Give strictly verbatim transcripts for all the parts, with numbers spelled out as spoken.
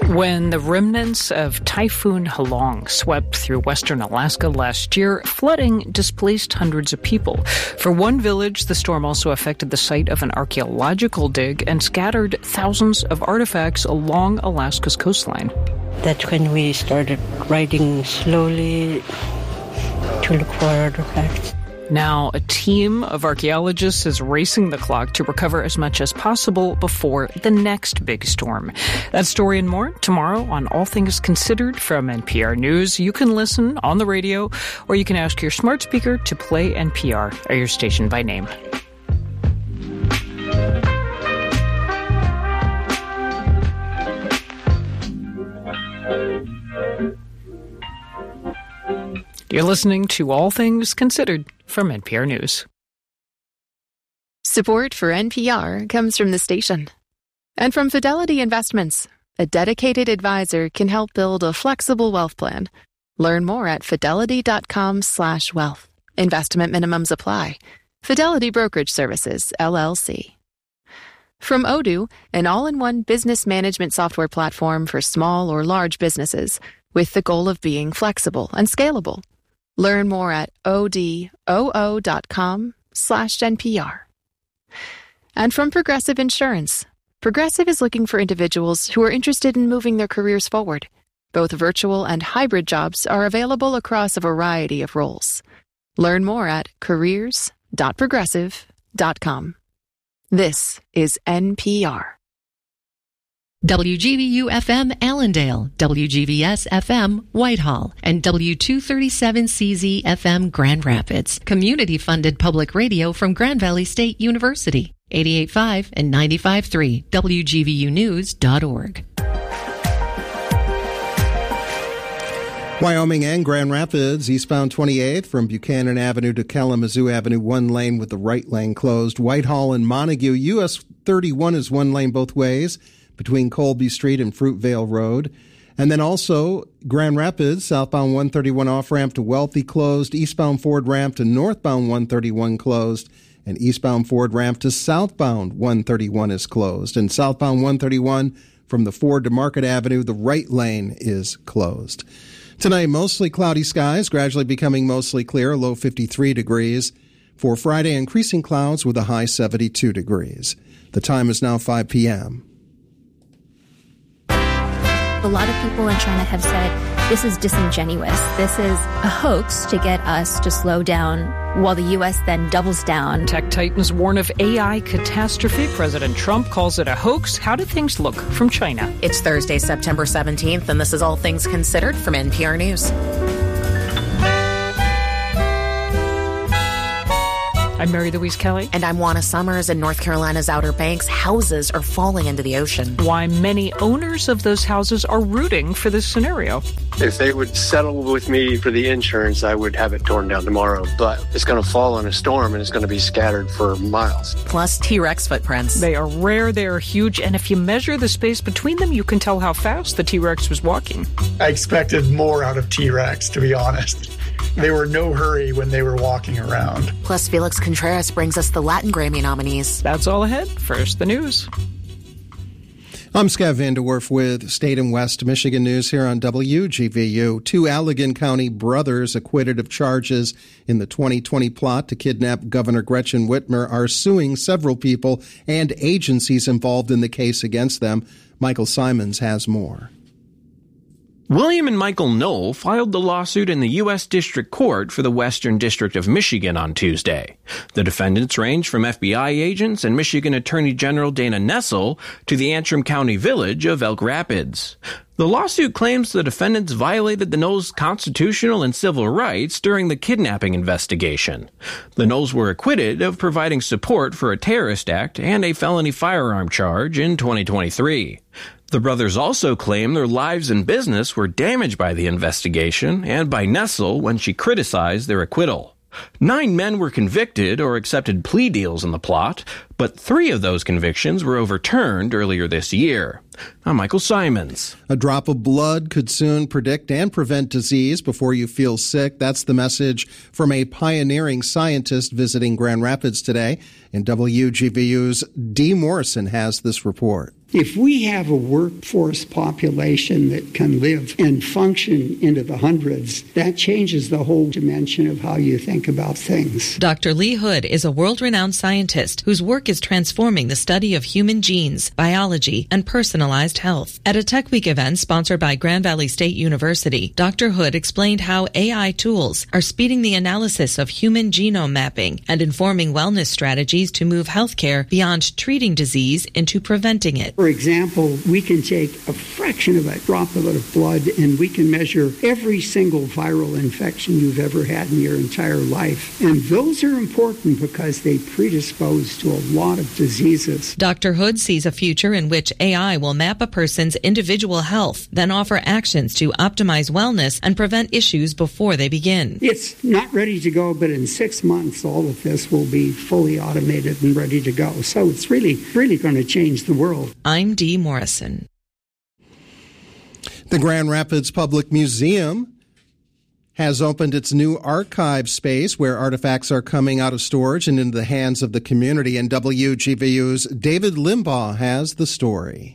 When the remnants of Typhoon Halong swept through western Alaska last year, flooding displaced hundreds of people. For one village, the storm also affected the site of an archaeological dig and scattered thousands of artifacts along Alaska's coastline. That's when we started riding slowly to look for artifacts. Now, a team of archaeologists is racing the clock to recover as much as possible before the next big storm. That story and more tomorrow on All Things Considered from N P R News. You can listen on the radio, or you can ask your smart speaker to play N P R or your station by name. You're listening to All Things Considered from N P R News. Support for N P R comes from the station and from Fidelity Investments. A dedicated advisor can help build a flexible wealth plan. Learn more at fidelity.com slash wealth. Investment minimums apply. Fidelity Brokerage Services, L L C. From Odoo, an all-in-one business management software platform for small or large businesses with the goal of being flexible and scalable. Learn more at odoo.com slash NPR. And from Progressive Insurance. Progressive is looking for individuals who are interested in moving their careers forward. Both virtual and hybrid jobs are available across a variety of roles. Learn more at careers dot progressive dot com. This is N P R. W G V U F M Allendale, W G V S F M Whitehall, and W two thirty-seven C Z F M Grand Rapids. Community-funded public radio from Grand Valley State University. eighty-eight point five and ninety-five point three, W G V U news dot org. Wyoming and Grand Rapids, eastbound twenty-eighth from Buchanan Avenue to Kalamazoo Avenue, one lane with the right lane closed. Whitehall and Montague, U S thirty-one is one lane both ways between Colby Street and Fruitvale Road. And then also Grand Rapids, southbound one thirty-one off-ramp to Wealthy closed, eastbound Ford ramp to northbound one thirty-one closed, and eastbound Ford ramp to southbound one thirty-one is closed. And southbound one thirty-one from the Ford to Market Avenue, the right lane is closed. Tonight, mostly cloudy skies, gradually becoming mostly clear, low fifty-three degrees. For Friday, increasing clouds with a high seventy-two degrees. The time is now five p.m. A lot of people in China have said this is disingenuous. This is a hoax to get us to slow down while the U S then doubles down. Tech titans warn of A I catastrophe. President Trump calls it a hoax. How do things look from China? It's Thursday, September seventeenth, and this is All Things Considered from N P R News. I'm Mary Louise Kelly. And I'm Juana Summers. In North Carolina's Outer Banks, houses are falling into the ocean. Why many owners of those houses are rooting for this scenario. If they would settle with me for the insurance, I would have it torn down tomorrow. But it's going to fall in a storm, and it's going to be scattered for miles. Plus T-Rex footprints. They are rare, they are huge, and if you measure the space between them, you can tell how fast the T-Rex was walking. I expected more out of T-Rex, to be honest. They were no hurry when they were walking around. Plus, Felix Contreras brings us the Latin Grammy nominees. That's all ahead. First, the news. I'm Scott Vanderwerf with State and West Michigan News here on W G V U. Two Allegan County brothers acquitted of charges in the twenty twenty plot to kidnap Governor Gretchen Whitmer are suing several people and agencies involved in the case against them. Michael Simons has more. William and Michael Knoll filed the lawsuit in the U S District Court for the Western District of Michigan on Tuesday. The defendants range from F B I agents and Michigan Attorney General Dana Nessel to the Antrim County village of Elk Rapids. The lawsuit claims the defendants violated the Knolls' constitutional and civil rights during the kidnapping investigation. The Knolls were acquitted of providing support for a terrorist act and a felony firearm charge in twenty twenty-three. The brothers also claim their lives and business were damaged by the investigation and by Nessel when she criticized their acquittal. Nine men were convicted or accepted plea deals in the plot, but three of those convictions were overturned earlier this year. I'm Michael Simons. A drop of blood could soon predict and prevent disease before you feel sick. That's the message from a pioneering scientist visiting Grand Rapids today. And W G V U's Dee Morrison has this report. If we have a workforce population that can live and function into the hundreds, that changes the whole dimension of how you think about things. Doctor Lee Hood is a world-renowned scientist whose work is transforming the study of human genes, biology, and personalized health. At a Tech Week event sponsored by Grand Valley State University, Doctor Hood explained how A I tools are speeding the analysis of human genome mapping and informing wellness strategies to move healthcare beyond treating disease into preventing it. For example, we can take a fraction of a droplet of blood and we can measure every single viral infection you've ever had in your entire life. And those are important because they predispose to a lot of diseases. Doctor Hood sees a future in which A I will map a person's individual health, then offer actions to optimize wellness and prevent issues before they begin. It's not ready to go, but in six months, all of this will be fully automated and ready to go. So it's really, really going to change the world. I'm Dee Morrison. The Grand Rapids Public Museum has opened its new archive space where artifacts are coming out of storage and into the hands of the community. And W G V U's David Limbaugh has the story.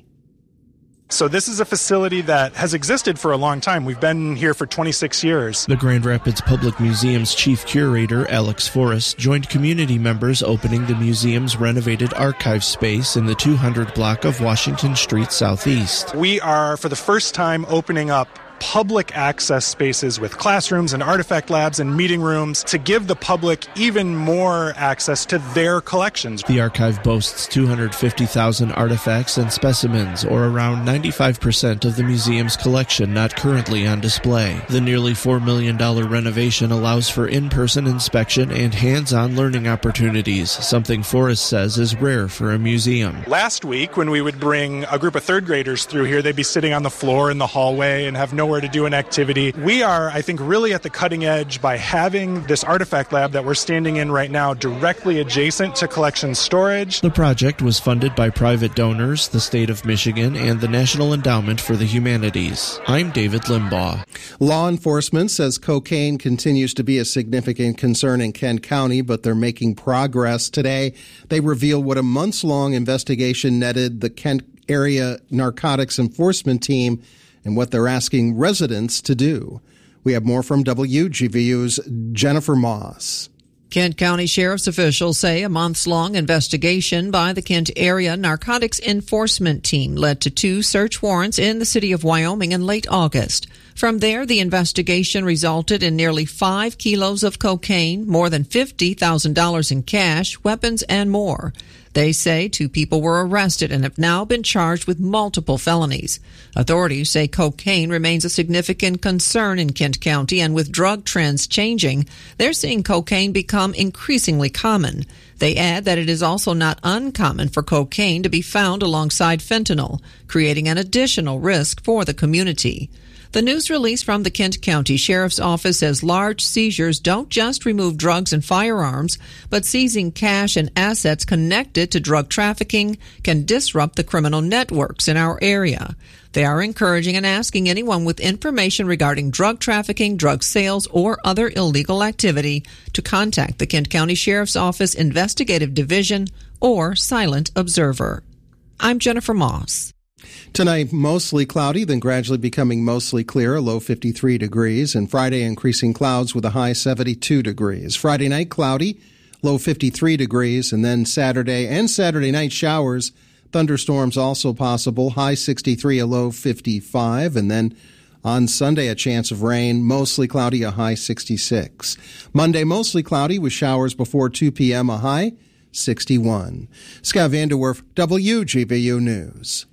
So this is a facility that has existed for a long time. We've been here for twenty-six years. The Grand Rapids Public Museum's chief curator, Alex Forrest, joined community members opening the museum's renovated archive space in the two hundred block of Washington Street Southeast. We are, for the first time, opening up public access spaces with classrooms and artifact labs and meeting rooms to give the public even more access to their collections. The archive boasts two hundred fifty thousand artifacts and specimens, or around ninety-five percent of the museum's collection not currently on display. The nearly four million dollars renovation allows for in-person inspection and hands-on learning opportunities, something Forrest says is rare for a museum. Last week, when we would bring a group of third graders through here, they'd be sitting on the floor in the hallway and have nowhere to do an activity. We are, I think, really at the cutting edge by having this artifact lab that we're standing in right now directly adjacent to collection storage. The project was funded by private donors, the state of Michigan, and the National Endowment for the Humanities. I'm David Limbaugh. Law enforcement says cocaine continues to be a significant concern in Kent County, but they're making progress. Today, they reveal what a months-long investigation netted the Kent Area Narcotics Enforcement Team and what they're asking residents to do. We have more from W G V U's Jennifer Moss. Kent County Sheriff's officials say a months-long investigation by the Kent Area Narcotics Enforcement Team led to two search warrants in the city of Wyoming in late August. From there, the investigation resulted in nearly five kilos of cocaine, more than fifty thousand dollars in cash, weapons, and more. They say two people were arrested and have now been charged with multiple felonies. Authorities say cocaine remains a significant concern in Kent County, and with drug trends changing, they're seeing cocaine become increasingly common. They add that it is also not uncommon for cocaine to be found alongside fentanyl, creating an additional risk for the community. The news release from the Kent County Sheriff's Office says large seizures don't just remove drugs and firearms, but seizing cash and assets connected to drug trafficking can disrupt the criminal networks in our area. They are encouraging and asking anyone with information regarding drug trafficking, drug sales, or other illegal activity to contact the Kent County Sheriff's Office Investigative Division or Silent Observer. I'm Jennifer Moss. Tonight, mostly cloudy, then gradually becoming mostly clear, a low fifty-three degrees, and Friday increasing clouds with a high seventy-two degrees. Friday night, cloudy, low fifty-three degrees, and then Saturday and Saturday night showers, thunderstorms also possible, high sixty-three, a low fifty-five, and then on Sunday, a chance of rain, mostly cloudy, a high sixty-six. Monday, mostly cloudy with showers before two p.m., a high sixty-one. Scott Vanderwerf, W G V U News.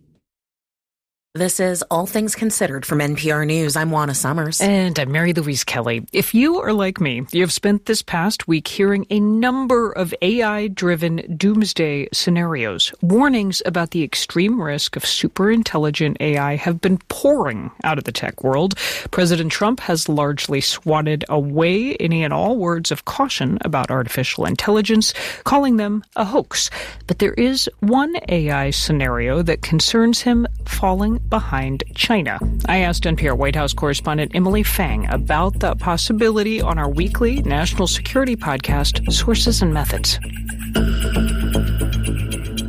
This is All Things Considered from N P R News. I'm Juana Summers. And I'm Mary Louise Kelly. If you are like me, you have spent this past week hearing a number of A I-driven doomsday scenarios. Warnings about the extreme risk of superintelligent A I have been pouring out of the tech world. President Trump has largely swatted away any and all words of caution about artificial intelligence, calling them a hoax. But there is one A I scenario that concerns him falling behind China. I asked N P R White House correspondent Emily Fang about that possibility on our weekly national security podcast, Sources and Methods.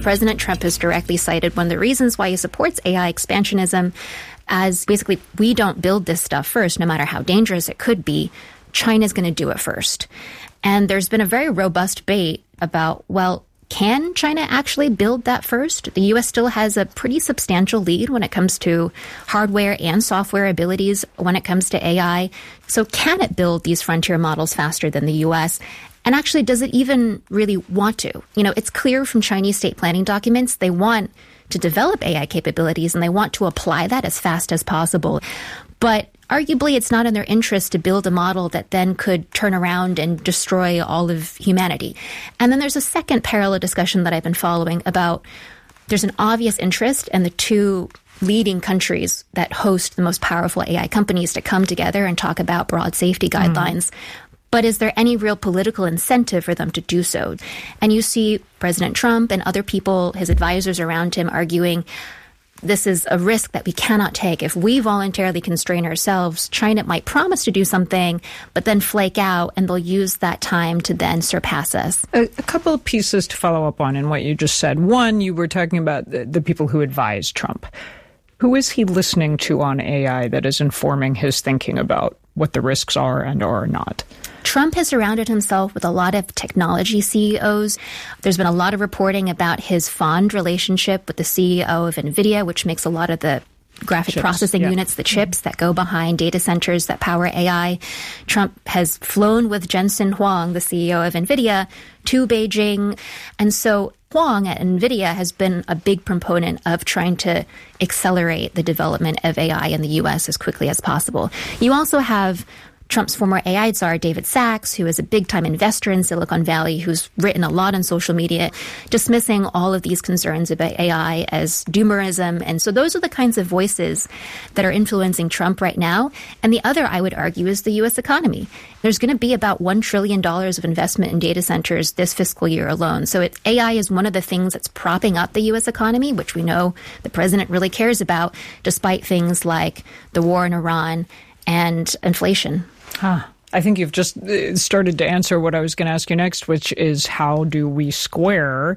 President Trump has directly cited one of the reasons why he supports A I expansionism as basically, we don't build this stuff first, no matter how dangerous it could be. China's going to do it first. And there's been a very robust debate about, well, can China actually build that first? The U S still has a pretty substantial lead when it comes to hardware and software abilities when it comes to A I. So can it build these frontier models faster than the U S? And actually, does it even really want to? You know, it's clear from Chinese state planning documents, they want to develop A I capabilities and they want to apply that as fast as possible. But arguably, it's not in their interest to build a model that then could turn around and destroy all of humanity. And then there's a second parallel discussion that I've been following about there's an obvious interest in the two leading countries that host the most powerful A I companies to come together and talk about broad safety guidelines. Mm. But is there any real political incentive for them to do so? And you see President Trump and other people, his advisors around him, arguing this is a risk that we cannot take. If we voluntarily constrain ourselves, China might promise to do something, but then flake out, and they'll use that time to then surpass us. A, a couple of pieces to follow up on in what you just said. One, you were talking about the, the people who advise Trump. Who is he listening to on A I that is informing his thinking about what the risks are and are not? Trump has surrounded himself with a lot of technology C E Os. There's been a lot of reporting about his fond relationship with the C E O of NVIDIA, which makes a lot of the graphic chips, processing yeah. units, the chips mm-hmm. that go behind data centers that power A I. Trump has flown with Jensen Huang, the C E O of NVIDIA, to Beijing. And so Huang at NVIDIA has been a big proponent of trying to accelerate the development of A I in the U S as quickly as possible. You also have Trump's former A I czar, David Sachs, who is a big-time investor in Silicon Valley, who's written a lot on social media, dismissing all of these concerns about A I as doomerism. And so those are the kinds of voices that are influencing Trump right now. And the other, I would argue, is the U S economy. There's going to be about one trillion dollars of investment in data centers this fiscal year alone. So it, A I is one of the things that's propping up the U S economy, which we know the president really cares about, despite things like the war in Iran and inflation. Huh. I think you've just started to answer what I was going to ask you next, which is how do we square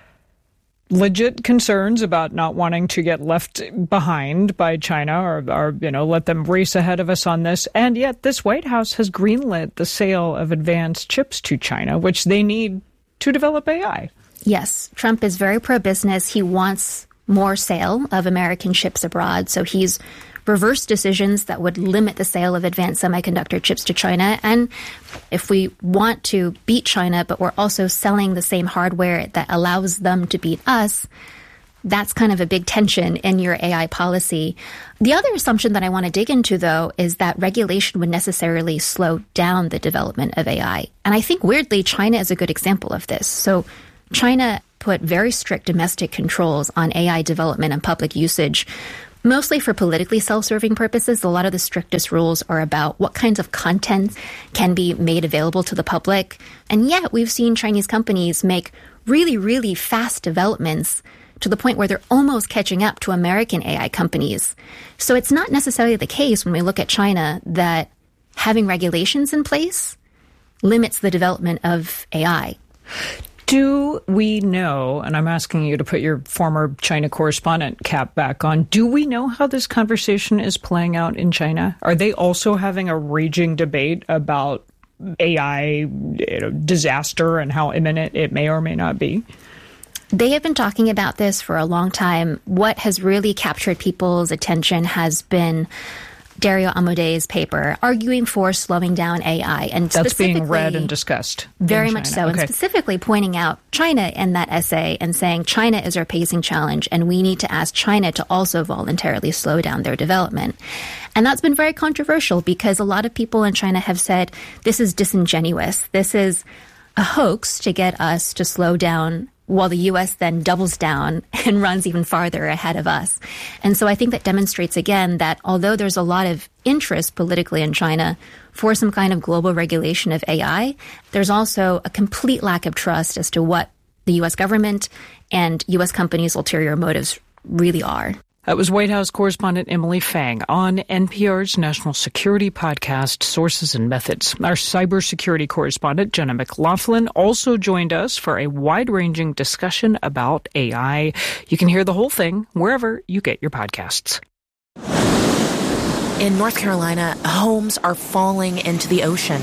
legit concerns about not wanting to get left behind by China or, or, you know, let them race ahead of us on this. And yet this White House has greenlit the sale of advanced chips to China, which they need to develop A I. Yes. Trump is very pro-business. He wants more sale of American chips abroad. So he's reverse decisions that would limit the sale of advanced semiconductor chips to China. And if we want to beat China, but we're also selling the same hardware that allows them to beat us, that's kind of a big tension in your A I policy. The other assumption that I want to dig into, though, is that regulation would necessarily slow down the development of A I. And I think, weirdly, China is a good example of this. So China put very strict domestic controls on A I development and public usage, mostly for politically self-serving purposes. A lot of the strictest rules are about what kinds of content can be made available to the public. And yet we've seen Chinese companies make really, really fast developments to the point where they're almost catching up to American A I companies. So it's not necessarily the case when we look at China that having regulations in place limits the development of A I. Do we know, and I'm asking you to put your former China correspondent cap back on, do we know how this conversation is playing out in China? Are they also having a raging debate about A I, you know, disaster and how imminent it may or may not be? They have been talking about this for a long time. What has really captured people's attention has been Dario Amodei's paper arguing for slowing down A I. And that's being read and discussed. Very much so. Okay. And specifically pointing out China in that essay and saying China is our pacing challenge and we need to ask China to also voluntarily slow down their development. And that's been very controversial because a lot of people in China have said this is disingenuous. This is a hoax to get us to slow down, while the U S then doubles down and runs even farther ahead of us. And so I think that demonstrates again that although there's a lot of interest politically in China for some kind of global regulation of A I, there's also a complete lack of trust as to what the U S government and U S companies' ulterior motives really are. That was White House correspondent Emily Fang on N P R's national security podcast, Sources and Methods. Our cybersecurity correspondent, Jenna McLaughlin, also joined us for a wide-ranging discussion about A I. You can hear the whole thing wherever you get your podcasts. In North Carolina, homes are falling into the ocean.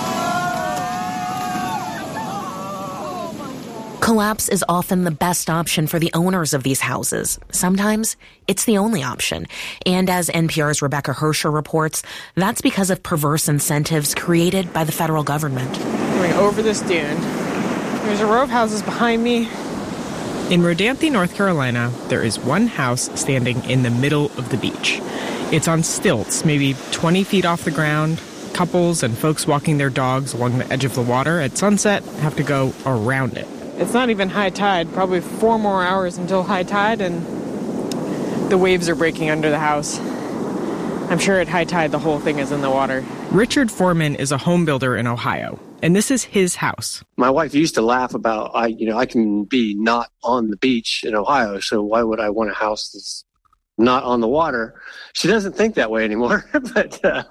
Collapse is often the best option for the owners of these houses. Sometimes it's the only option. And as N P R's Rebecca Hersher reports, that's because of perverse incentives created by the federal government. Going over this dune, there's a row of houses behind me. In Rodanthe, North Carolina, there is one house standing in the middle of the beach. It's on stilts, maybe twenty feet off the ground. Couples and folks walking their dogs along the edge of the water at sunset have to go around it. It's not even high tide, probably four more hours until high tide, and the waves are breaking under the house. I'm sure at high tide the whole thing is in the water. Richard Foreman is a home builder in Ohio, and this is his house. My wife used to laugh about, I, you know, I can be not on the beach in Ohio, so why would I want a house that's not on the water? She doesn't think that way anymore. but uh...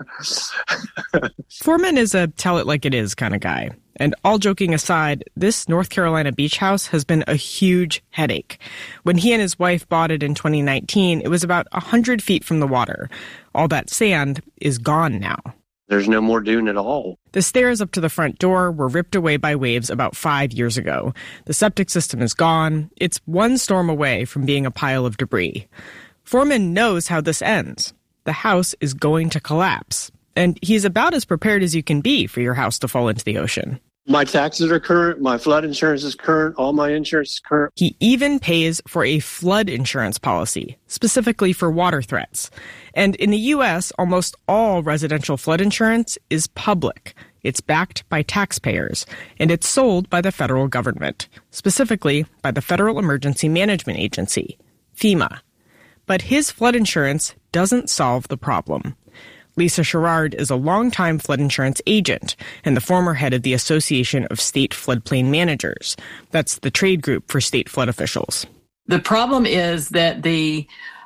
Foreman is a tell-it-like-it-is kind of guy. And all joking aside, this North Carolina beach house has been a huge headache. When he and his wife bought it in twenty nineteen, it was about one hundred feet from the water. All that sand is gone now. There's no more dune at all. The stairs up to the front door were ripped away by waves about five years ago. The septic system is gone. It's one storm away from being a pile of debris. Foreman knows how this ends. The house is going to collapse. And he's about as prepared as you can be for your house to fall into the ocean. My taxes are current. My flood insurance is current. All my insurance is current. He even pays for a flood insurance policy, specifically for water threats. And in the U S, almost all residential flood insurance is public. It's backed by taxpayers, and it's sold by the federal government, specifically by the Federal Emergency Management Agency, FEMA. But his flood insurance doesn't solve the problem. Lisa Sherrard is a longtime flood insurance agent and the former head of the Association of State Floodplain Managers. That's the trade group for state flood officials. The problem is that the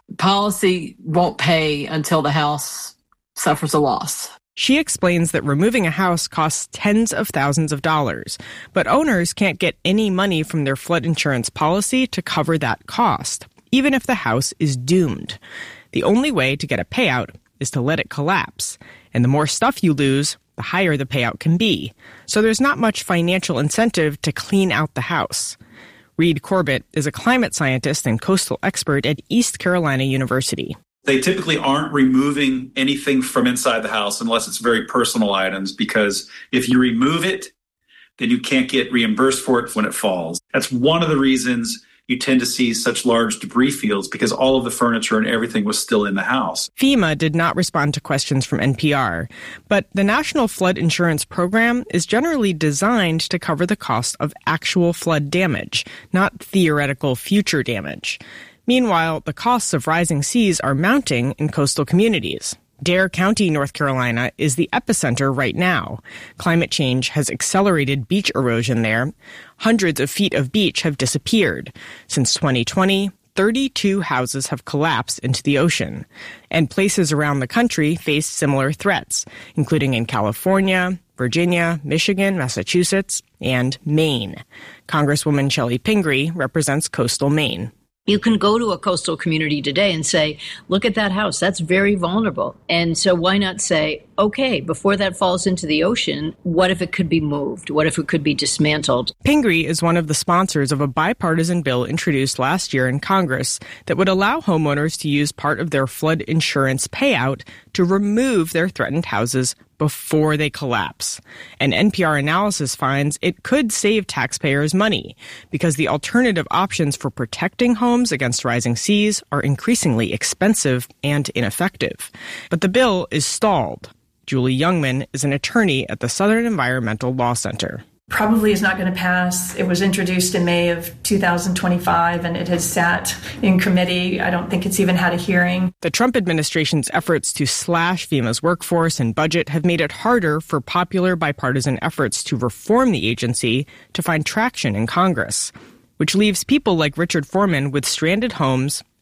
policy won't pay until the house suffers a loss. She explains that removing a house costs tens of thousands of dollars, but owners can't get any money from their flood insurance policy to cover that cost, even if the house is doomed. The only way to get a payout is to let it collapse. And the more stuff you lose, the higher the payout can be. So there's not much financial incentive to clean out the house. Reed Corbett is a climate scientist and coastal expert at East Carolina University. They typically aren't removing anything from inside the house unless it's very personal items, because if you remove it, then you can't get reimbursed for it when it falls. That's one of the reasons you tend to see such large debris fields, because all of the furniture and everything was still in the house. FEMA did not respond to questions from N P R, but the National Flood Insurance Program is generally designed to cover the cost of actual flood damage, not theoretical future damage. Meanwhile, the costs of rising seas are mounting in coastal communities. Dare County, North Carolina, is the epicenter right now. Climate change has accelerated beach erosion there. Hundreds of feet of beach have disappeared. Since twenty twenty, thirty-two houses have collapsed into the ocean. And places around the country face similar threats, including in California, Virginia, Michigan, Massachusetts, and Maine. Congresswoman Shelley Pingree represents coastal Maine. You can go to a coastal community today and say, look at that house, that's very vulnerable. And so why not say, okay, before that falls into the ocean, what if it could be moved? What if it could be dismantled? Pingree is one of the sponsors of a bipartisan bill introduced last year in Congress that would allow homeowners to use part of their flood insurance payout to remove their threatened houses before they collapse. An N P R analysis finds it could save taxpayers money because the alternative options for protecting homes against rising seas are increasingly expensive and ineffective. But the bill is stalled. Julie Youngman is an attorney at the Southern Environmental Law Center. Probably is not going to pass. It was introduced in May of two thousand twenty-five, and it has sat in committee. I don't think it's even had a hearing. The Trump administration's efforts to slash FEMA's workforce and budget have made it harder for popular bipartisan efforts to reform the agency to find traction in Congress, which leaves people like Richard Foreman with stranded homes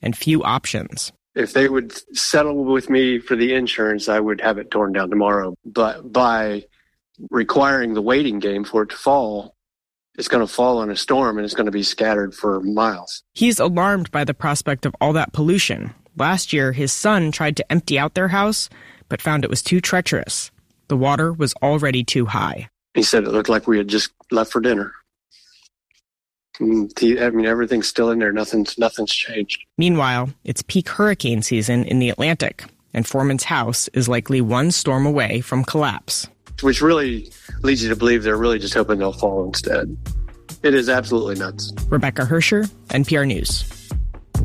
and few options. If they would settle with me for the insurance, I would have it torn down tomorrow. But by requiring the waiting game for it to fall, it's going to fall in a storm and it's going to be scattered for miles. He's alarmed by the prospect of all that pollution. Last year, his son tried to empty out their house, but found it was too treacherous. The water was already too high. He said it looked like we had just left for dinner. I mean, everything's still in there. Nothing's, nothing's changed. Meanwhile, it's peak hurricane season in the Atlantic, and Foreman's house is likely one storm away from collapse. Which really leads you to believe they're really just hoping they'll fall instead. It is absolutely nuts. Rebecca Hersher, N P R News.